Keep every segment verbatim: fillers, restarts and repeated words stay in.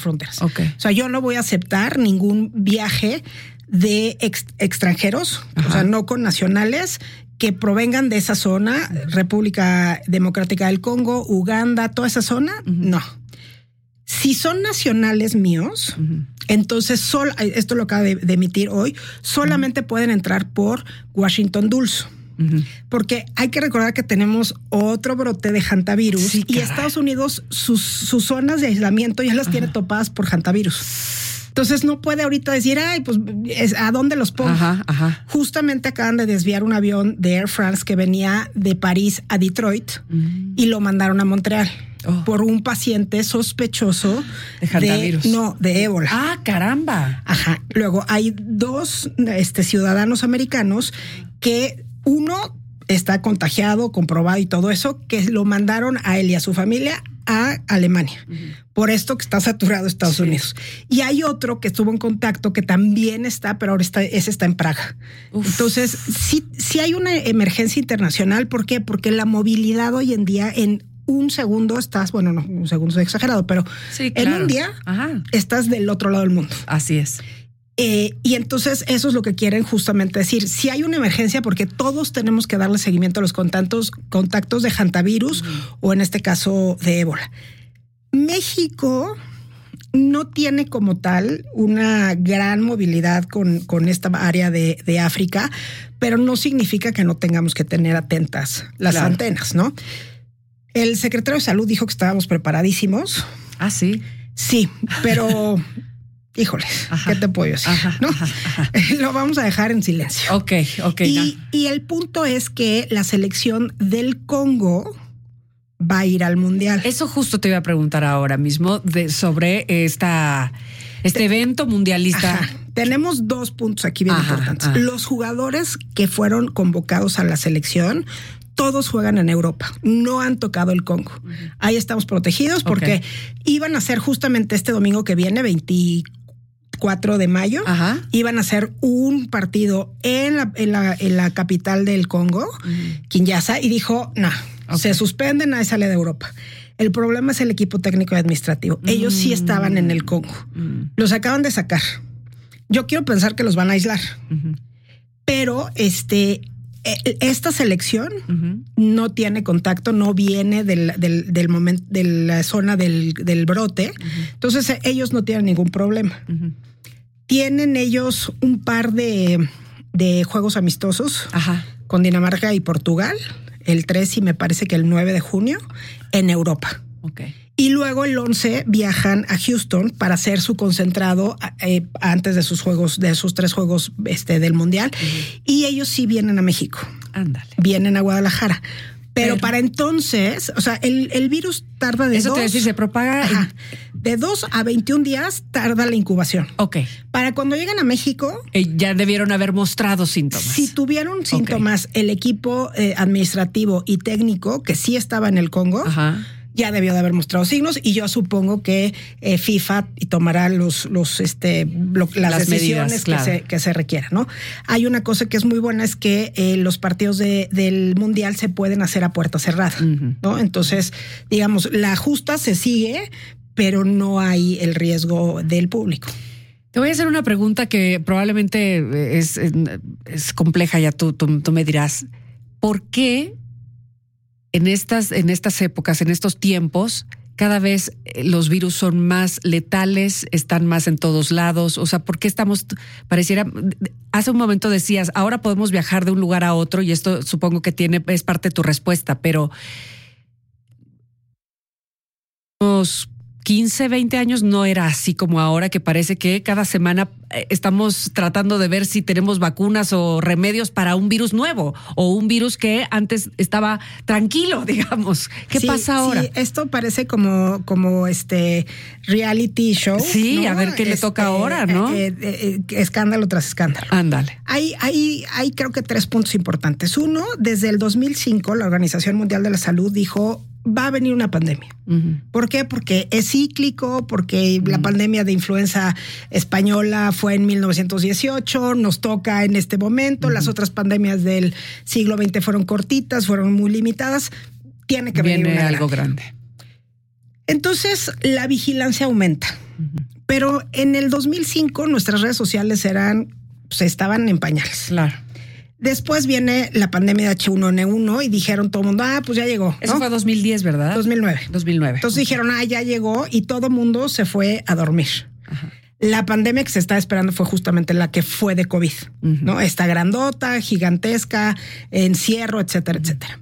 fronteras. Okay. O sea, yo no voy a aceptar ningún viaje de ex- extranjeros, Ajá. o sea, no con nacionales que provengan de esa zona, República Democrática del Congo, Uganda, toda esa zona, uh-huh. no. Si son nacionales míos, uh-huh. entonces, sol, esto lo acaba de, de emitir hoy, solamente uh-huh. pueden entrar por Washington Dulce. Uh-huh. Porque hay que recordar que tenemos otro brote de hantavirus sí, y Estados Unidos, sus, sus zonas de aislamiento ya las uh-huh. tiene topadas por hantavirus. Entonces no puede ahorita decir, ay, pues, ¿a dónde los pongo? Ajá, ajá. Justamente acaban de desviar un avión de Air France que venía de París a Detroit uh-huh. y lo mandaron a Montreal. Oh. Por un paciente sospechoso de hantavirus. De, no, de ébola. Ah, caramba. Ajá. Luego hay dos este, ciudadanos americanos que uno está contagiado, comprobado y todo eso, que lo mandaron a él y a su familia a Alemania. Uh-huh. Por esto que está saturado Estados sí. Unidos. Y hay otro que estuvo en contacto que también está, pero ahora está, ese está en Praga. Uf. Entonces, sí, sí hay una emergencia internacional. ¿Por qué? Porque la movilidad hoy en día en un segundo estás, bueno, no, un segundo es exagerado, pero sí, claro. en un día Ajá. estás del otro lado del mundo. Así es. Eh, y entonces eso es lo que quieren justamente decir. Si hay una emergencia, porque todos tenemos que darle seguimiento a los contactos, contactos de hantavirus uh-huh. o en este caso de ébola. México no tiene como tal una gran movilidad con, con esta área de, de África, pero no significa que no tengamos que tener atentas las claro. antenas, ¿no? El secretario de Salud dijo que estábamos preparadísimos. Ah, sí. Sí, pero híjole, ajá. ¿qué te puedo decir? Ajá, ¿no? Ajá, ajá. Lo vamos a dejar en silencio. Ok, ok. Y, y el punto es que la selección del Congo va a ir al Mundial. Eso justo te iba a preguntar ahora mismo de, sobre esta, este te, evento mundialista. Ajá. Tenemos dos puntos aquí bien ajá, importantes. Ajá. Los jugadores que fueron convocados a la selección todos juegan en Europa, no han tocado el Congo. Uh-huh. Ahí estamos protegidos porque okay. iban a ser justamente este domingo que viene, veinticuatro de mayo, Ajá. iban a hacer un partido en la, en la, en la capital del Congo, uh-huh. Kinshasa, y dijo, no, nah, okay. se suspende, nadie sale de Europa. El problema es el equipo técnico y administrativo. Uh-huh. Ellos sí estaban en el Congo. Uh-huh. Los acaban de sacar. Yo quiero pensar que los van a aislar. Uh-huh. Pero este... esta selección uh-huh. no tiene contacto, no viene del, del, del momento, de la zona del, del brote. Uh-huh. Entonces ellos no tienen ningún problema. Uh-huh. Tienen ellos un par de, de juegos amistosos Ajá. con Dinamarca y Portugal, el tres y me parece que el nueve de junio, en Europa. Okay. Y luego el once viajan a Houston para hacer su concentrado eh, antes de sus juegos, de sus tres juegos este, del Mundial. Uh-huh. Y ellos sí vienen a México. Ándale. Vienen a Guadalajara. Pero, Pero para entonces, o sea, el, el virus tarda de Eso dos... te decir, se propaga... Ajá, de dos a veintiún días tarda la incubación. Ok. Para cuando llegan a México... Eh, ya debieron haber mostrado síntomas. Si tuvieron síntomas okay. el equipo eh, administrativo y técnico, que sí estaba en el Congo... Ajá. ya debió de haber mostrado signos y yo supongo que eh, FIFA tomará los, los, este, lo, las, las decisiones medidas, claro. que, se, que se requieran, ¿no? Hay una cosa que es muy buena, es que eh, los partidos de, del Mundial se pueden hacer a puerta cerrada, uh-huh. ¿no? Entonces, digamos, la justa se sigue, pero no hay el riesgo del público. Te voy a hacer una pregunta que probablemente es, es compleja, ya tú, tú, tú me dirás. ¿Por qué En estas, en estas épocas, en estos tiempos, cada vez los virus son más letales, están más en todos lados? O sea, ¿por qué estamos, pareciera, hace un momento decías, ahora podemos viajar de un lugar a otro, y esto supongo que tiene, es parte de tu respuesta, pero unos quince, veinte años no era así como ahora, que parece que cada semana estamos tratando de ver si tenemos vacunas o remedios para un virus nuevo o un virus que antes estaba tranquilo, digamos. ¿Qué sí, pasa ahora? Sí, esto parece como, como este reality show. Sí, ¿no? A ver qué este, le toca ahora, ¿no? Eh, eh, eh, escándalo tras escándalo. Ándale. Hay, hay, hay creo que tres puntos importantes. Uno, desde el dos mil cinco, la Organización Mundial de la Salud dijo, va a venir una pandemia. Uh-huh. ¿Por qué? Porque es cíclico, porque uh-huh. la pandemia de influenza española fue en mil novecientos dieciocho, nos toca en este momento, uh-huh. las otras pandemias del siglo veinte fueron cortitas, fueron muy limitadas, tiene que venir Viene una algo grande. grande. Entonces, la vigilancia aumenta. Uh-huh. Pero en el dos mil cinco nuestras redes sociales eran, pues, estaban en pañales. Claro. Después viene la pandemia de H uno N uno y dijeron todo el mundo, ah, pues ya llegó, ¿no? Eso fue dos mil diez, ¿verdad? dos mil nueve. dos mil nueve. Entonces okay. dijeron, ah, ya llegó y todo el mundo se fue a dormir. Ajá. La pandemia que se estaba esperando fue justamente la que fue de COVID, uh-huh. ¿no? Esta grandota, gigantesca, encierro, etcétera, uh-huh. etcétera.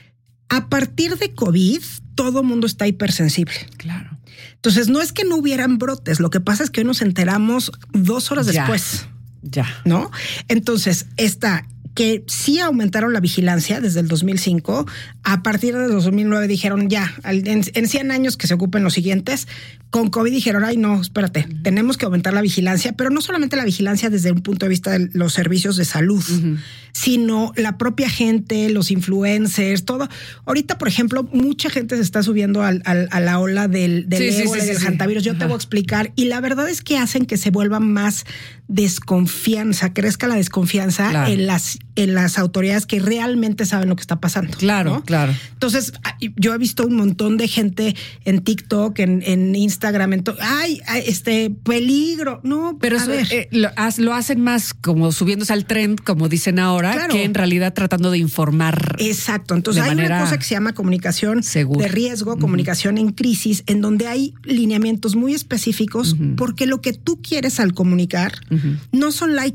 A partir de COVID, todo el mundo está hipersensible. Claro. Entonces, no es que no hubieran brotes, lo que pasa es que hoy nos enteramos dos horas ya. después. Ya. ¿No? Entonces, está que sí aumentaron la vigilancia desde el dos mil cinco. A partir de dos mil nueve dijeron ya, en, en cien años que se ocupen los siguientes. Con COVID dijeron, ay no, espérate, uh-huh. tenemos que aumentar la vigilancia, pero no solamente la vigilancia desde un punto de vista de los servicios de salud, uh-huh. sino la propia gente, los influencers, todo. Ahorita, por ejemplo, mucha gente se está subiendo al, al, a la ola del, del sí, ébola sí, y sí, del sí. hantavirus. Yo Ajá. te voy a explicar. Y la verdad es que hacen que se vuelva más desconfianza, crezca la desconfianza claro. en las en las autoridades que realmente saben lo que está pasando. Claro, ¿no? claro. Entonces, yo he visto un montón de gente en TikTok, en, en Instagram, en to- ay, este peligro. No, pero a eso, ver. Eh, lo, lo hacen más como subiéndose al trend, como dicen ahora, claro. que en realidad tratando de informar. Exacto. Entonces, hay una cosa que se llama comunicación segura. De riesgo, uh-huh. comunicación en crisis, en donde hay lineamientos muy específicos, uh-huh. porque lo que tú quieres al comunicar uh-huh. no son likes.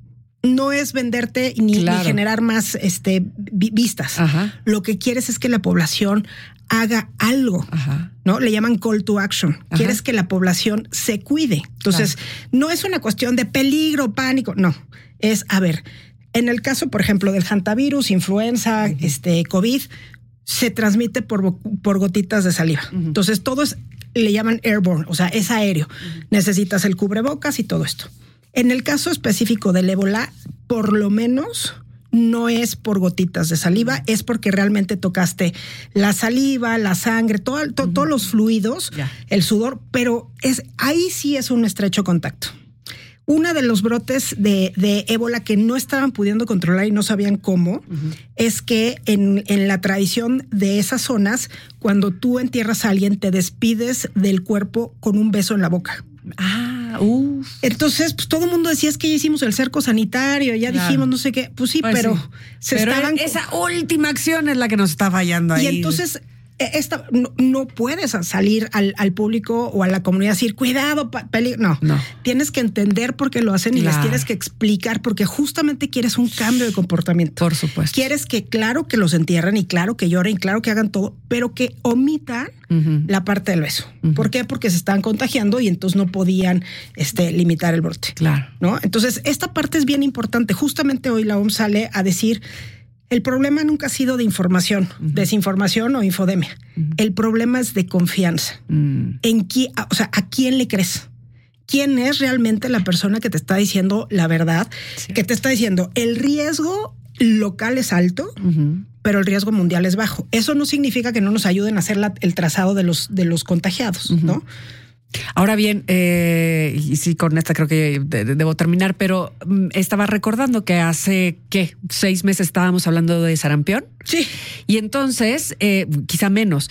No es venderte ni, claro. ni generar más este, vistas. Ajá. Lo que quieres es que la población haga algo, Ajá. ¿no? Le llaman call to action. Ajá. Quieres que la población se cuide. Entonces, claro. no es una cuestión de peligro, pánico. No, es, a ver, en el caso, por ejemplo, del hantavirus, influenza, uh-huh. este, COVID, se transmite por, por gotitas de saliva. Uh-huh. Entonces, todo es, le llaman airborne, o sea, es aéreo. Uh-huh. Necesitas el cubrebocas y todo esto. En el caso específico del ébola, por lo menos no es por gotitas de saliva, es porque realmente tocaste la saliva, la sangre, todo, to, uh-huh. todos los fluidos, yeah. el sudor, pero es ahí sí es un estrecho contacto. Uno de los brotes de, de ébola que no estaban pudiendo controlar y no sabían cómo, uh-huh. es que en, en la tradición de esas zonas, cuando tú entierras a alguien, te despides del cuerpo con un beso en la boca. Ah, uff. Entonces, pues todo el mundo decía, es que ya hicimos el cerco sanitario, ya claro. dijimos no sé qué. Pues sí, pues pero sí. se pero estaban... esa última acción es la que nos está fallando ahí. Y entonces... Esta, no, no puedes salir al, al público o a la comunidad a decir, cuidado, peligro. No. no, tienes que entender por qué lo hacen claro. y les tienes que explicar porque justamente quieres un cambio de comportamiento. Por supuesto. Quieres que claro que los entierren y claro que lloren, y claro que hagan todo, pero que omitan uh-huh. la parte del beso. Uh-huh. ¿Por qué? Porque se están contagiando y entonces no podían este, limitar el brote. Claro. ¿No? Entonces, esta parte es bien importante. Justamente hoy la O M S sale a decir... El problema nunca ha sido de información, uh-huh. desinformación o infodemia. Uh-huh. El problema es de confianza. Uh-huh. En qui, o sea, ¿a quién le crees? ¿Quién es realmente la persona que te está diciendo la verdad? Sí. Que te está diciendo el riesgo local es alto, uh-huh. pero el riesgo mundial es bajo. Eso no significa que no nos ayuden a hacer la, el trazado de los, de los contagiados, uh-huh. ¿no? Ahora bien, eh, y sí, con esta creo que de, de, debo terminar, pero um, estaba recordando que hace, ¿qué? Seis meses estábamos hablando de sarampión. Sí. Y entonces, eh, quizá menos,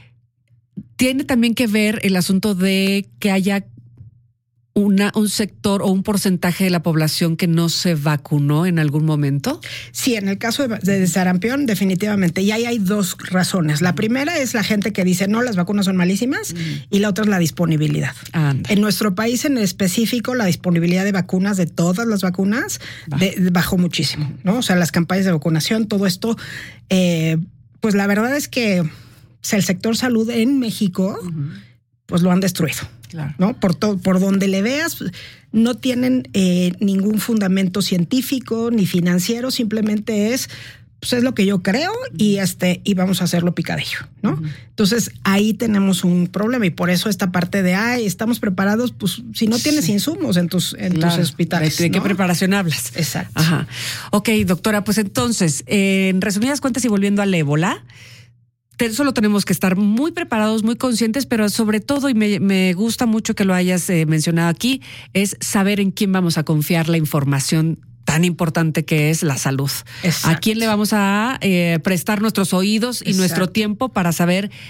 tiene también que ver el asunto de que haya una, un sector o un porcentaje de la población que no se vacunó en algún momento. Sí, en el caso de, de sarampión, definitivamente. Y ahí hay dos razones. La primera es la gente que dice, no, las vacunas son malísimas. Mm. Y la otra es la disponibilidad. Anda. En nuestro país en específico, la disponibilidad de vacunas, de todas las vacunas, de, de, bajó muchísimo, ¿no? O sea, las campañas de vacunación, todo esto, eh, pues la verdad es que o sea, el sector salud en México, uh-huh. pues lo han destruido. Claro. ¿No? Por todo, por donde le veas, no tienen eh, ningún fundamento científico ni financiero, simplemente es, pues es lo que yo creo y este, y vamos a hacerlo picadillo, ¿no? Uh-huh. Entonces ahí tenemos un problema y por eso esta parte de ay, estamos preparados, pues si no tienes sí. insumos en tus, en claro. tus hospitales. ¿De, de ¿no? qué preparación hablas? Exacto. Ajá. Ok, doctora, pues entonces, eh, en resumidas cuentas y volviendo al ébola. Solo tenemos que estar muy preparados, muy conscientes, pero sobre todo, y me, me gusta mucho que lo hayas eh, mencionado aquí, es saber en quién vamos a confiar la información tan importante que es la salud. Exacto. A quién le vamos a eh, prestar nuestros oídos y Exacto. nuestro tiempo para saber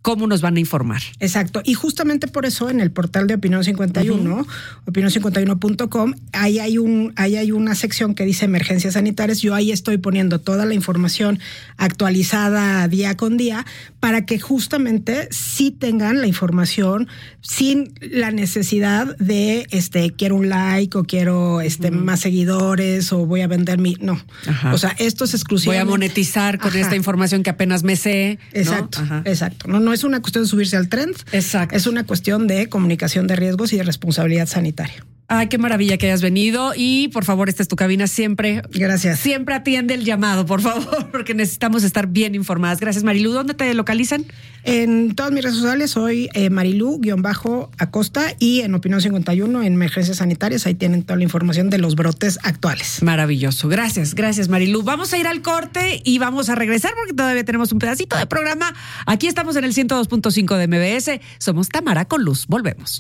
cómo nos van a informar. Exacto. Y justamente por eso en el portal de Opinión cincuenta y uno, uh-huh. opinión cincuenta y uno punto com, ahí hay un, ahí hay una sección que dice emergencias sanitarias. Yo ahí estoy poniendo toda la información actualizada día con día para que justamente sí tengan la información sin la necesidad de este quiero un like o quiero este uh-huh. más seguidores o voy a vender mi. No. Ajá. O sea, esto es exclusivamente. Voy a monetizar con Ajá. esta información que apenas me sé. Exacto. ¿no? Exacto. No, no es una cuestión de subirse al tren. Exacto. Es una cuestión de comunicación de riesgos y de responsabilidad sanitaria. Ay, qué maravilla que hayas venido y por favor, esta es tu cabina siempre. Gracias. Siempre atiende el llamado, por favor, porque necesitamos estar bien informadas. Gracias, Marilu. ¿Dónde te localizan? En todas mis redes sociales soy eh, Marilu-Acosta y en Opinión cincuenta y uno en Emergencias Sanitarias. Ahí tienen toda la información de los brotes actuales. Maravilloso. Gracias, gracias, Marilu. Vamos a ir al corte y vamos a regresar porque todavía tenemos un pedacito de programa. Aquí estamos en el ciento dos punto cinco de M B S. Somos Tamara con Luz. Volvemos.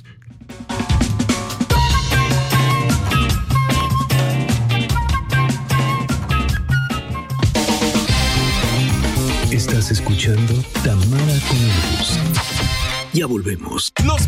Estás escuchando Tamara con Luz. Ya volvemos. Los